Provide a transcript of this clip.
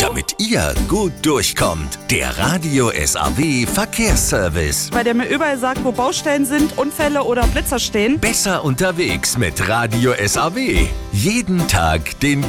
damit ihr gut durchkommt. Der Radio SAW Verkehrsservice. Bei der mir überall sagt, wo Baustellen sind, Unfälle oder Blitzer stehen. Besser unterwegs mit Radio SAW. Jeden Tag den